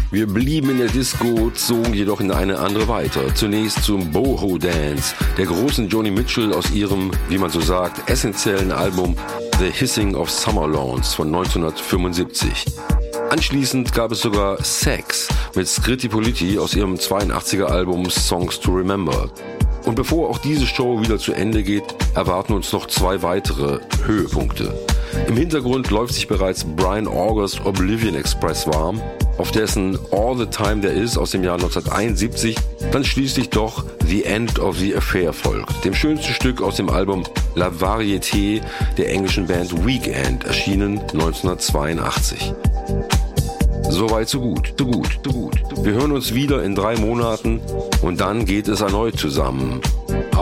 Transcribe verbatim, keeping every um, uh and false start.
Wir blieben in der Disco, zogen jedoch in eine andere weiter. Zunächst zum Boho Dance, der großen Joni Mitchell aus ihrem, wie man so sagt, essentiellen Album The Hissing of Summer Lawns von neunzehnhundertfünfundsiebzig. Anschließend gab es sogar Sex mit Scritti Politti aus ihrem zweiundachtziger Album Songs to Remember. Und bevor auch diese Show wieder zu Ende geht, erwarten uns noch zwei weitere Höhepunkte. Im Hintergrund läuft sich bereits Brian August Oblivion Express warm, auf dessen All the Time There Is aus dem Jahr neunzehnhunderteinundsiebzig dann schließlich doch The End of the Affair folgt, dem schönsten Stück aus dem Album La Variété der englischen Band Weekend, erschienen neunzehnhundertzweiundachtzig. Soweit, so gut, so gut, so gut. Wir hören uns wieder in drei Monaten und dann geht es erneut zusammen.